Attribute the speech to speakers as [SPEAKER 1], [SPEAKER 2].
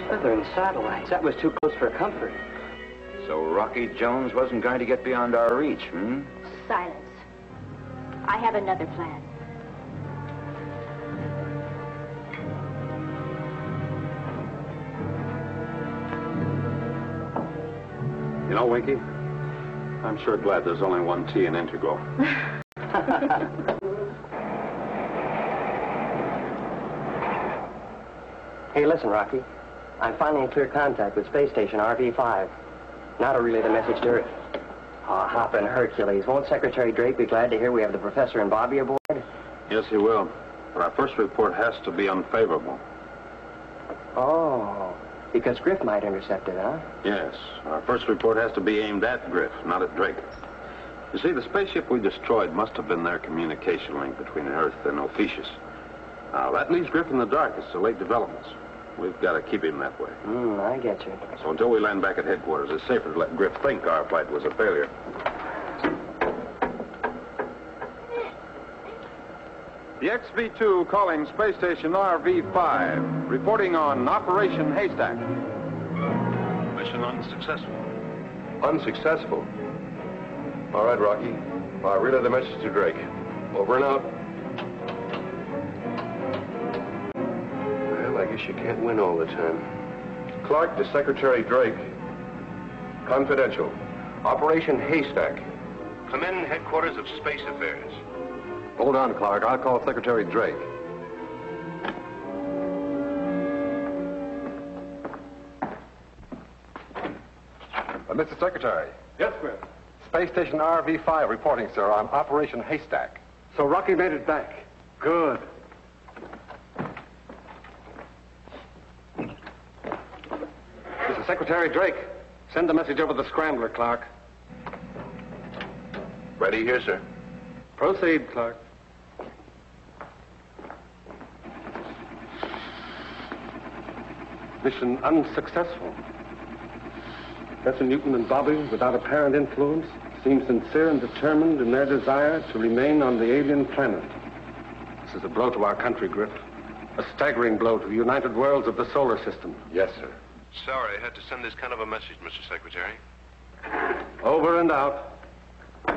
[SPEAKER 1] Slithering satellites. That was too close for comfort.
[SPEAKER 2] So Rocky Jones wasn't going to get beyond our reach, hmm?
[SPEAKER 3] Silence. I have another plan.
[SPEAKER 4] You know, Winky, I'm sure glad there's only one T in Integral.
[SPEAKER 1] Hey, listen, Rocky. I'm finally in clear contact with Space Station RV-5. Now to relay the message to Earth. Oh, hoppin' Hercules. Won't Secretary Drake be glad to hear we have the Professor and Bobby aboard?
[SPEAKER 4] Yes, he will. But our first report has to be unfavorable.
[SPEAKER 1] Oh, because Griff might intercept it, huh?
[SPEAKER 4] Yes. Our first report has to be aimed at Griff, not at Drake. You see, the spaceship we destroyed must have been their communication link between Earth and Ophiuchus. Now, that leaves Griff in the dark as to late developments. We've got to keep him that way.
[SPEAKER 1] I get you.
[SPEAKER 4] So until we land back at headquarters, it's safer to let Griff think our flight was a failure.
[SPEAKER 5] The XV-2 calling Space Station RV-5, reporting on Operation Haystack.
[SPEAKER 4] Mission unsuccessful.
[SPEAKER 6] Unsuccessful? All right, Rocky. I'll relay the message to Drake. Over and out. Well, I guess you can't win all the time. Clark to Secretary Drake. Confidential. Operation Haystack. Come in, headquarters of Space Affairs.
[SPEAKER 4] Hold on, Clark. I'll call Secretary Drake. Mr. Secretary.
[SPEAKER 6] Yes, Griff.
[SPEAKER 4] Space Station RV-5 reporting, sir, on Operation Haystack.
[SPEAKER 6] So Rocky made it back. Good.
[SPEAKER 4] This is Secretary Drake. Send the message over the scrambler, Clark.
[SPEAKER 6] Ready here, sir.
[SPEAKER 4] Proceed, Clark. Mission unsuccessful. Professor Newton and Bobby, without apparent influence, seem sincere and determined in their desire to remain on the alien planet. This is a blow to our country, Griff. A staggering blow to the united worlds of the solar system.
[SPEAKER 6] Yes, sir. Sorry I had to send this kind of a message, Mr. Secretary.
[SPEAKER 4] Over and out.